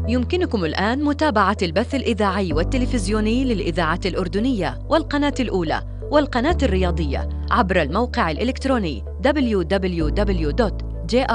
يمكنكم الآن متابعة البث الإذاعي والتلفزيوني للإذاعة الأردنية والقناة الأولى والقناة الرياضية عبر الموقع الإلكتروني www